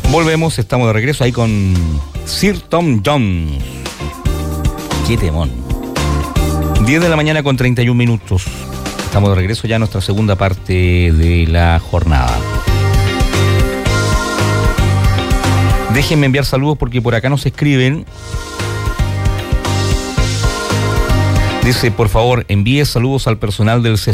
Volvemos, estamos de regreso ahí con Sir Tom Jones. Qué temón. 10 de la mañana con 31 minutos. Estamos de regreso ya a nuestra segunda parte de la jornada. Déjenme enviar saludos porque por acá nos escriben. Dice, por favor, envíe saludos al personal del